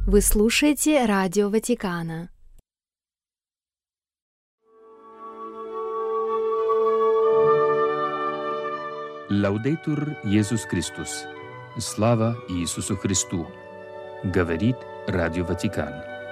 Вы слушаете Радио Ватикана. Лаудетур Иисус Христос. Слава Иисусу Христу. Говорит Радио Ватикан.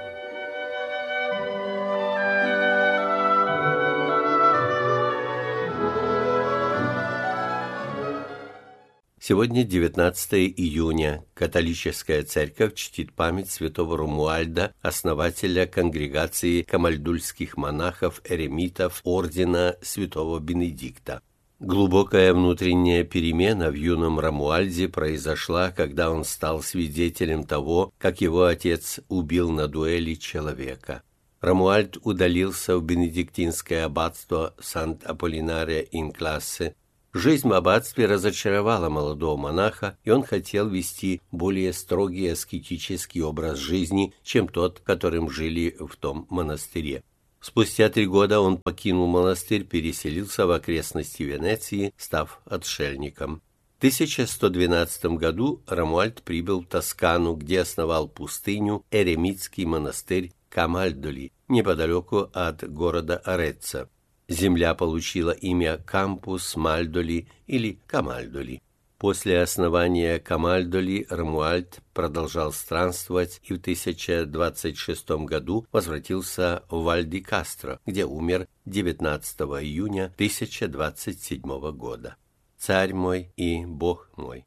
Сегодня 19 июня. Католическая церковь чтит память святого Ромуальда, основателя конгрегации камальдульских монахов-эремитов ордена святого Бенедикта. Глубокая внутренняя перемена в юном Ромуальде произошла, когда он стал свидетелем того, как его отец убил на дуэли человека. Ромуальд удалился в бенедиктинское аббатство Сант-Аполлинария-ин-Классе. Жизнь в аббатстве разочаровала молодого монаха, и он хотел вести более строгий аскетический образ жизни, чем тот, которым жили в том монастыре. Спустя 3 года он покинул монастырь, переселился в окрестности Венеции, став отшельником. В 1112 году Ромуальд прибыл в Тоскану, где основал пустыню эремитский монастырь Камальдоли, неподалеку от города Ареццо. Земля получила имя Кампус Мальдоли или Камальдоли. После основания Камальдоли Ромуальд продолжал странствовать и в 1026 году возвратился в Валь-ди-Кастро, где умер 19 июня 1027 года. Царь мой и Бог мой.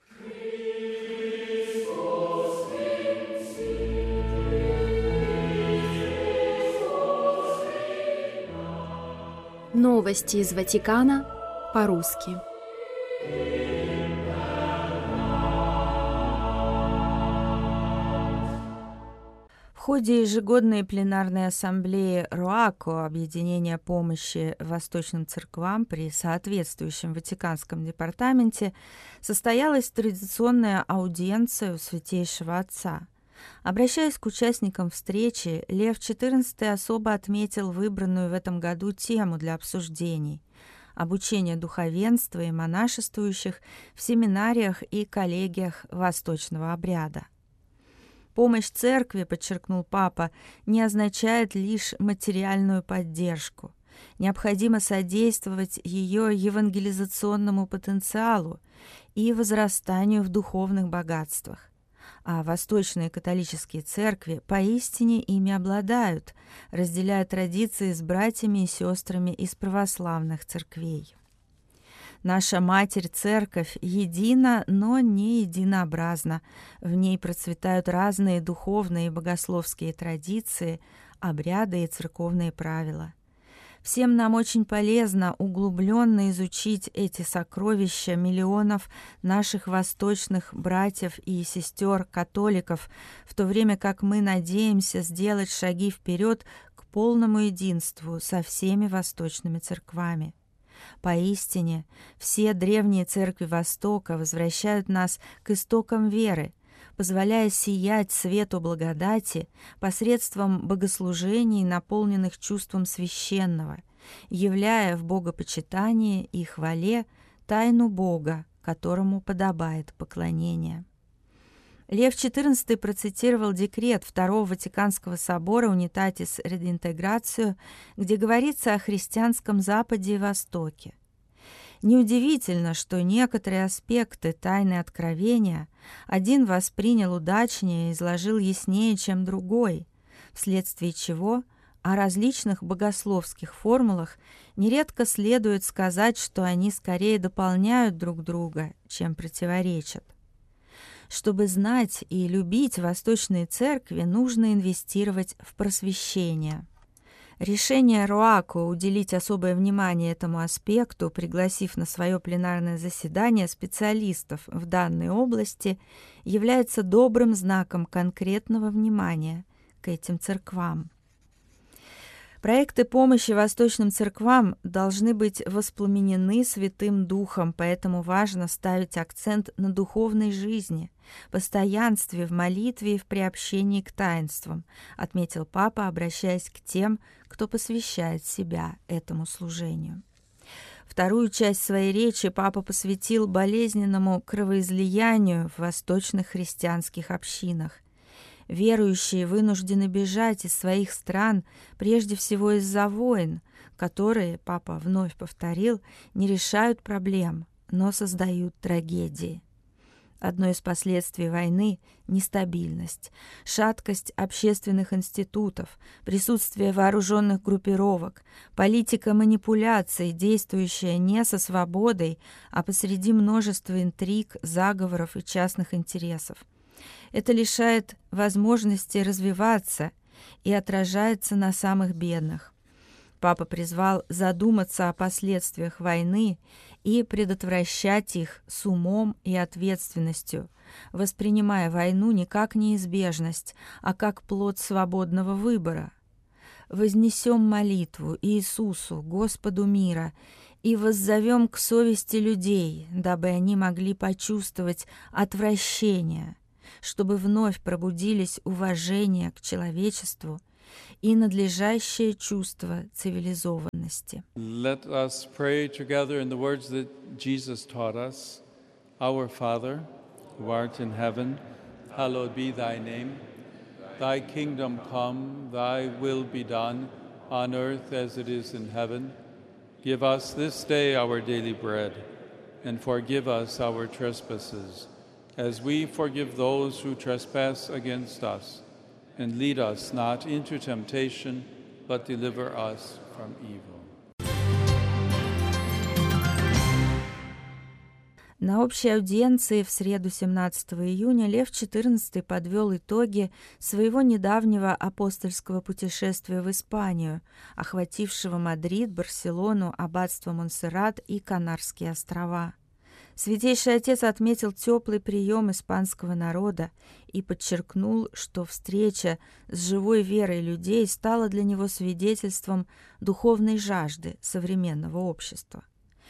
Новости из Ватикана по-русски. В ходе ежегодной пленарной ассамблеи РОАКО, объединения помощи Восточным церквам при соответствующем Ватиканском департаменте, состоялась традиционная аудиенция у Святейшего Отца. Обращаясь к участникам встречи, Лев XIV особо отметил выбранную в этом году тему для обсуждений – обучение духовенства и монашествующих в семинариях и коллегиях восточного обряда. Помощь церкви, подчеркнул папа, не означает лишь материальную поддержку. Необходимо содействовать ее евангелизационному потенциалу и возрастанию в духовных богатствах. А восточные католические церкви поистине ими обладают, разделяя традиции с братьями и сестрами из православных церквей. Наша Матерь-Церковь едина, но не единообразна. В ней процветают разные духовные и богословские традиции, обряды и церковные правила. Всем нам очень полезно углубленно изучить эти сокровища миллионов наших восточных братьев и сестер-католиков, в то время как мы надеемся сделать шаги вперед к полному единству со всеми восточными церквами. Поистине, все древние церкви Востока возвращают нас к истокам веры, позволяя сиять свету благодати посредством богослужений, наполненных чувством священного, являя в богопочитании и хвале тайну Бога, которому подобает поклонение. Лев XIV процитировал декрет Второго Ватиканского собора «Unitatis Redintegratio», где говорится о христианском Западе и Востоке. Неудивительно, что некоторые аспекты тайны откровения один воспринял удачнее и изложил яснее, чем другой, вследствие чего о различных богословских формулах нередко следует сказать, что они скорее дополняют друг друга, чем противоречат. Чтобы знать и любить восточные церкви, нужно инвестировать в просвещение. Решение РОАКО уделить особое внимание этому аспекту, пригласив на свое пленарное заседание специалистов в данной области, является добрым знаком конкретного внимания к этим церквам. Проекты помощи восточным церквам должны быть воспламенены Святым Духом, поэтому важно ставить акцент на духовной жизни, постоянстве в молитве и в приобщении к таинствам, отметил папа, обращаясь к тем, кто посвящает себя этому служению. Вторую часть своей речи папа посвятил болезненному кровоизлиянию в восточных христианских общинах. Верующие вынуждены бежать из своих стран прежде всего из-за войн, которые, папа вновь повторил, не решают проблем, но создают трагедии. Одно из последствий войны – нестабильность, шаткость общественных институтов, присутствие вооруженных группировок, политика манипуляций, действующая не со свободой, а посреди множества интриг, заговоров и частных интересов. Это лишает возможности развиваться и отражается на самых бедных. Папа призвал задуматься о последствиях войны и предотвращать их с умом и ответственностью, воспринимая войну не как неизбежность, а как плод свободного выбора. «Вознесем молитву Иисусу, Господу мира, и воззовем к совести людей, дабы они могли почувствовать отвращение, чтобы вновь пробудились уважение к человечеству и надлежащее чувство цивилизованности». Let us pray together in the words that Jesus taught us. Our Father, who art in heaven, hallowed be thy name. Thy kingdom come, thy will be done, on earth as it is in heaven. Give us this day our daily bread, and forgive us our trespasses, as we forgive those who trespass against us. And lead us not into temptation, but deliver us from evil. На общей аудиенции в среду 17 июня Лев XIV подвел итоги своего недавнего апостольского путешествия в Испанию, охватившего Мадрид, Барселону, аббатство Монсеррат и Канарские острова. Святейший Отец отметил теплый прием испанского народа и подчеркнул, что встреча с живой верой людей стала для него свидетельством духовной жажды современного общества.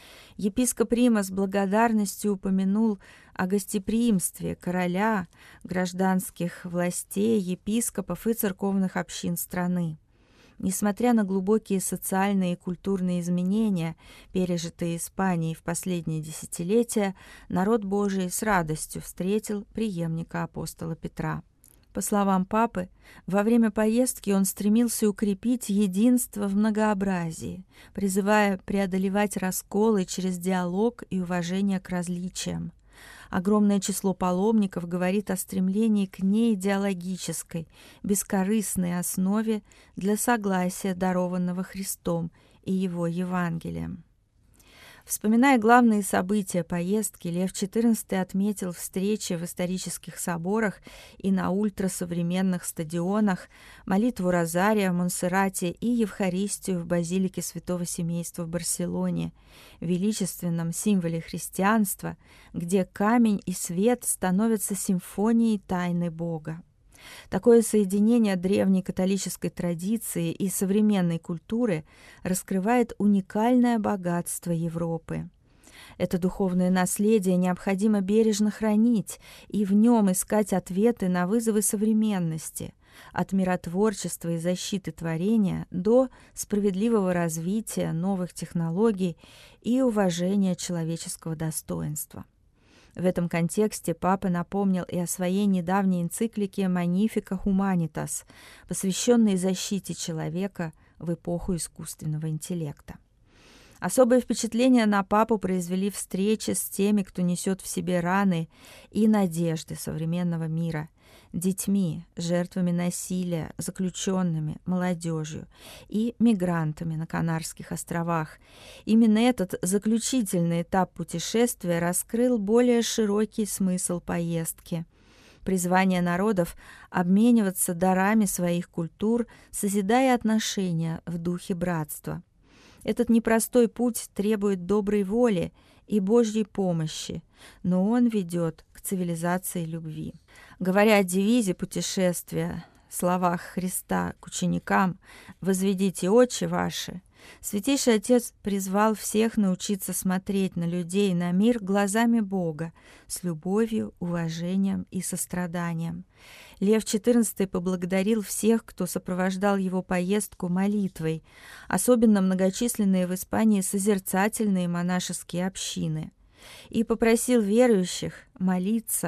Епископ Рима с благодарностью упомянул о гостеприимстве короля, гражданских властей, епископов и церковных общин страны. Несмотря на глубокие социальные и культурные изменения, пережитые Испанией в последние десятилетия, народ Божий с радостью встретил преемника апостола Петра. По словам папы, во время поездки он стремился укрепить единство в многообразии, призывая преодолевать расколы через диалог и уважение к различиям. Огромное число паломников говорит о стремлении к неидеологической, бескорыстной основе для согласия, дарованного Христом и Его Евангелием. Вспоминая главные события поездки, Лев XIV отметил встречи в исторических соборах и на ультрасовременных стадионах, молитву Розария в Монсеррате и Евхаристию в базилике Святого Семейства в Барселоне, величественном символе христианства, где камень и свет становятся симфонией тайны Бога. Такое соединение древней католической традиции и современной культуры раскрывает уникальное богатство Европы. Это духовное наследие необходимо бережно хранить и в нем искать ответы на вызовы современности, от миротворчества и защиты творения до справедливого развития новых технологий и уважения человеческого достоинства. В этом контексте папа напомнил и о своей недавней энциклике «Magnificat Humanitas», посвященной защите человека в эпоху искусственного интеллекта. Особое впечатление на папу произвели встречи с теми, кто несет в себе раны и надежды современного мира, детьми, жертвами насилия, заключенными, молодежью и мигрантами на Канарских островах. Именно этот заключительный этап путешествия раскрыл более широкий смысл поездки. Призвание народов обмениваться дарами своих культур, созидая отношения в духе братства. Этот непростой путь требует доброй воли и Божьей помощи, но он ведет к цивилизации любви. Говоря о девизе путешествия, словах Христа к ученикам «Возведите очи ваши», Святейший Отец призвал всех научиться смотреть на людей, на мир глазами Бога, с любовью, уважением и состраданием. Лев XIV поблагодарил всех, кто сопровождал его поездку, молитвой, особенно многочисленные в Испании созерцательные монашеские общины, и попросил верующих молиться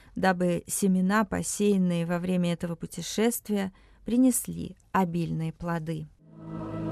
дабы семена, посеянные во время этого путешествия, принесли обильные плоды.